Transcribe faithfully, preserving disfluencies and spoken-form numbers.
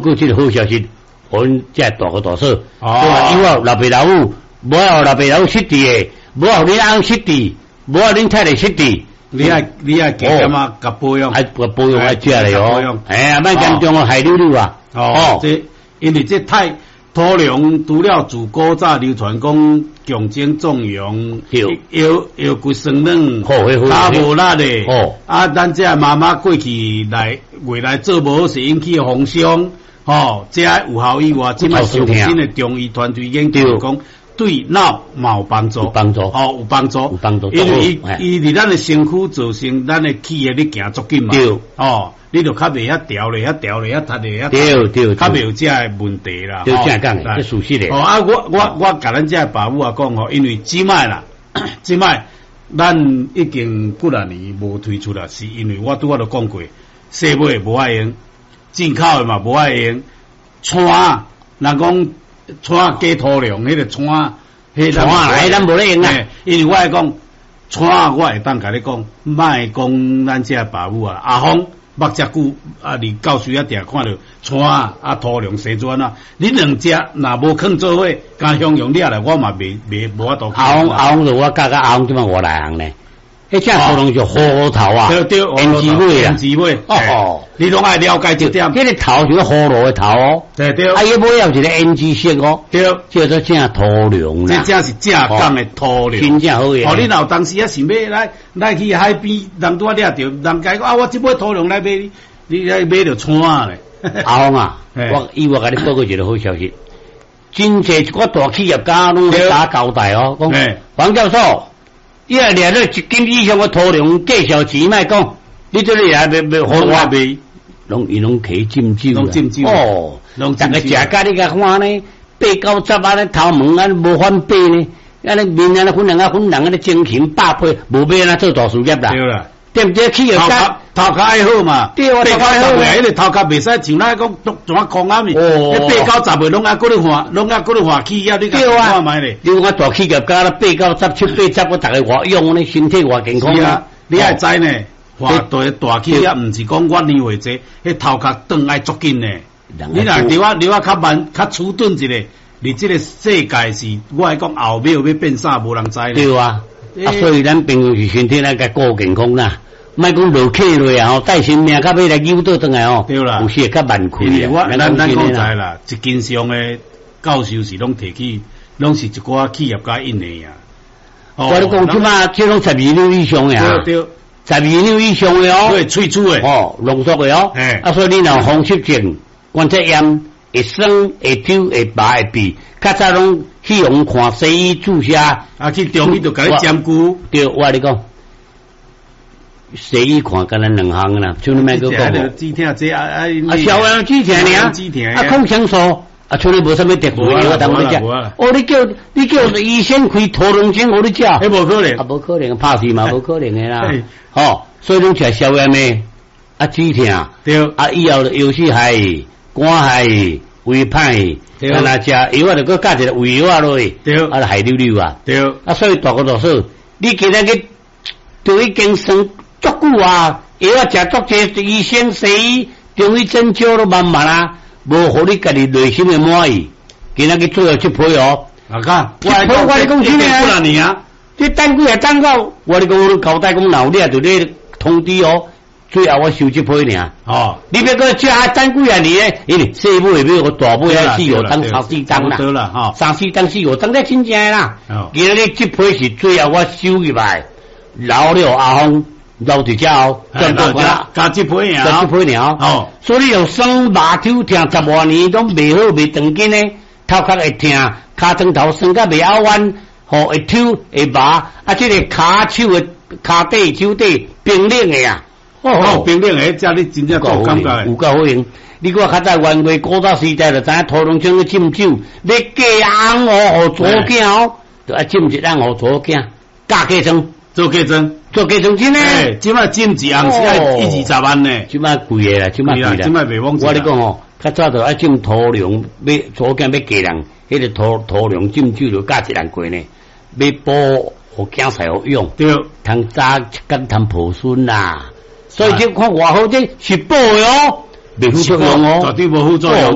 过这个好消息，我们这大个大嫂， 哦， 以后老爸老母，无要老爸老母失地的，无要你阿失地，无要恁太太失地。 你爱你爱加点啊，甲保养， 还个保养还食嘞哦，哎呀，蛮严重哦，害溜溜啊！ 哦，这因为这太土壤除了自古早流传讲强精壮阳，腰腰骨酸软，脚无力的。哦，啊，咱这妈妈过去来未来做无好是引起风伤，哦，这有效以外，即卖上新的中医团队研究讲。对脑嘛有帮助， 有帮助， 哦，有帮助， 有帮助， 因为伊伊伫咱的身躯造成咱的气液咧行足紧嘛，对，哦，你就较袂遐调咧，遐调咧，遐塌咧，遐对对， 较袂有这个问题啦， 就正讲的，这属实的。 哦啊，我我我甲咱这爸母啊讲哦，因为即卖啦，即卖咱已经几啊年无推出啦，是因为我拄我都讲过，西买无爱用，进口的嘛无爱用，川人讲。川加土壤，迄个川， 迄川来咱无咧用啊。 因为我来讲，川我会当甲你讲，卖讲咱这爸母啊，阿芳目遮久啊，你教授一定看到川啊土壤生砖啊，你两只若无肯做伙，加享用了来，我嘛袂袂无法度。 阿芳阿芳就我教教阿芳，即嘛我来行咧。迄只土壤就葫芦头啊， 对对， 胭脂尾啊， 胭脂尾。哦，你拢爱了解一点。 迄个头就是葫芦的头哦， 对对。 啊，伊尾有一个胭脂色哦， 对， 叫做正土壤啦。这正是正港的土壤， 真正好嘅。 哦，你若当时啊想要来来去海边，人拄啊掠着，人家讲啊，我即尾土壤来买你，你来买着川咧。 阿芳啊，我以我甲你报告一个好消息，真济一个大企业家拢咧打交代哦，讲黄教授。伊啊，掠了一斤以上的土壤，介绍钱卖讲，你这里来卖卖好我卖，拢伊拢起浸酒拢浸酒哦，逐个食甲你甲看呢，八九十啊，咧头毛啊无反背呢，啊咧面啊咧粉人啊粉人啊咧精勤百倍，无要安怎做大事业啦， 对啦， 对毋对？企业家头壳爱好嘛， 对啊，头壳爱好， 迄个头壳袂使像咱讲怎啊空啊咪，八九十岁拢爱搁咧换，拢爱搁咧换企业，你看买咧。 你讲大企业家啦，八九十、七八十，我逐个活用呢，身体活健康啊。你爱知呢，换大大企业毋是讲我年岁济，迄头壳长爱足紧呢。你若离我离我较慢、较迟钝一个，你这个世界是，我来讲后尾要变啥，无人知呢。 对啊，啊，所以咱朋友是身体来个顾健康啦。莫讲落气落啊！吼，带性命较尾来扭倒转来哦。 对啦， 有时较慢开啊。我咱咱讲知啦，一斤上的教授是拢提起，拢是一寡企业家印的呀。 我你讲即马即种十二两以上呀， 对对， 十二两以上的哦， 对，萃取的哦，浓缩的哦。哎，啊，所以你若风湿症、关节炎、会酸、会抽、会拔、会闭，较早拢去用看西医注射， 啊，去中医就甲你针灸。 对，我你讲。西医看干咱两项啦，像你莫个讲哦。 止疼这啊啊， 啊，消炎止疼呢？ 止疼啊，抗生素啊，像你无啥物特殊药当你食。哦，你叫你叫医生开土壤针，互你食？ 迄无可能， 啊，无可能，拍死嘛，无可能的啦。哦，所以拢食消炎的，啊，止疼。 对。 啊，以后腰膝害、肝害、胃歹，啊，若食药啊，就搁加一个胃药啊落去。对。啊，害溜溜啊。对。啊，所以大个大说，你今日去就已经算。足久啊！药啊食足济，医生、西医、中医针灸都慢慢啊，无互你家己内心的满意。今仔去做了七配哦， 啊个， 我来讲，我来讲什么年啊？ 你等几下等到，我嚟讲我交代讲老你就咧通知哦，最后我收七配尔。哦，你别个只还等几下年咧，因为细妹比我大妹还四五当三四当啦， 得了哈， 三四当四五当才真正啦。哦，今日七配是最后我收入来，老了阿芳。老伫遮哦， 加加加一倍尔， 加一倍尔哦。所以有酸麻抽疼十多年都未好未长紧呢，头壳会疼，骹床头酸甲未拗弯，吼会抽会麻，啊，这个骹手的骹底手底冰冷的啊， 哦，冰冷的，这你真正够感觉有够好用。你我较早原话古早时代就知影土壤种去浸酒，要嫁翁哦，互左囝哦，就爱浸一翁互左囝，嫁嫁妆。 做嫁妆， 做嫁妆真诶， 即摆金一样是爱一二十万呢， 即摆贵诶啦，即摆贵啦， 即摆袂枉。 我你讲吼，较早就爱种土壤，要左囝要嫁人，迄个土土壤浸酒就加一人过呢，要保互囝婿好用，对，通早间通抱孙啦，所以即看外好这是保诶哦，袂副作用哦， 绝对无副作用。